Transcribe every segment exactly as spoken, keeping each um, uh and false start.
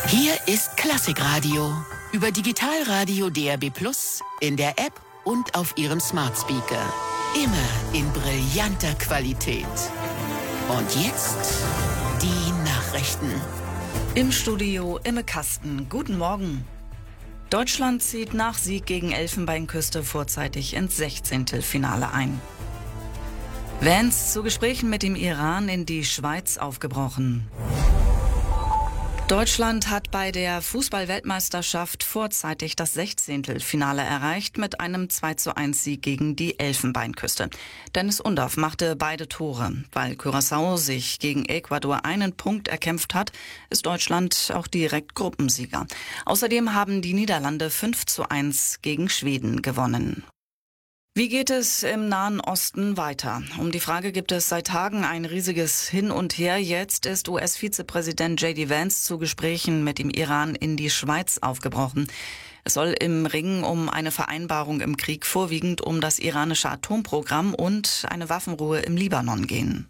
Hier ist Klassikradio über Digitalradio D A B plus, in der App und auf Ihrem Smart Speaker. Immer in brillanter Qualität. Und jetzt die Nachrichten. Im Studio Imme Kasten. Guten Morgen. Deutschland zieht nach Sieg gegen Elfenbeinküste vorzeitig ins Sechzehntelfinale ein. Vance zu Gesprächen mit dem Iran in die Schweiz aufgebrochen. Deutschland hat bei der Fußball-Weltmeisterschaft vorzeitig das Sechzehntelfinale erreicht mit einem zwei zu eins Sieg gegen die Elfenbeinküste. Dennis Undaff machte beide Tore. Weil Curaçao sich gegen Ecuador einen Punkt erkämpft hat, ist Deutschland auch direkt Gruppensieger. Außerdem haben die Niederlande fünf zu eins gegen Schweden gewonnen. Wie geht es im Nahen Osten weiter? Um die Frage gibt es seit Tagen ein riesiges Hin und Her. Jetzt ist U S-Vizepräsident J D Vance zu Gesprächen mit dem Iran in die Schweiz aufgebrochen. Es soll im Ringen um eine Vereinbarung im Krieg vorwiegend um das iranische Atomprogramm und eine Waffenruhe im Libanon gehen.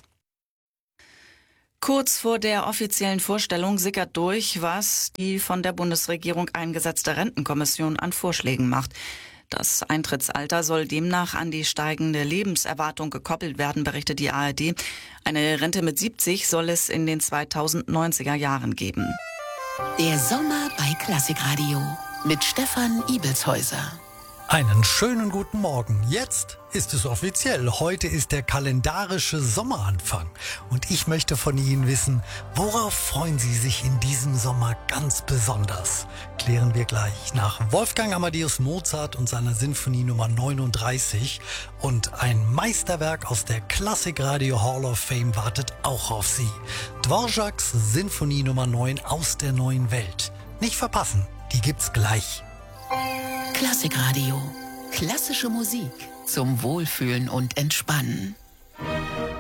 Kurz vor der offiziellen Vorstellung sickert durch, was die von der Bundesregierung eingesetzte Rentenkommission an Vorschlägen macht. Das Eintrittsalter soll demnach an die steigende Lebenserwartung gekoppelt werden, berichtet die A R D. Eine Rente mit siebzig soll es in den zweitausendneunziger Jahren geben. Der Sommer bei Klassikradio mit Stefan Ibelshäuser. Einen schönen guten Morgen. Jetzt ist es offiziell. Heute ist der kalendarische Sommeranfang. Und ich möchte von Ihnen wissen, worauf freuen Sie sich in diesem Sommer ganz besonders? Klären wir gleich nach Wolfgang Amadeus Mozart und seiner Sinfonie Nummer neununddreißig. Und ein Meisterwerk aus der Klassikradio Hall of Fame wartet auch auf Sie. Dvořáks Sinfonie Nummer neun aus der neuen Welt. Nicht verpassen, die gibt's gleich. Klassikradio. Klassische Musik zum Wohlfühlen und Entspannen.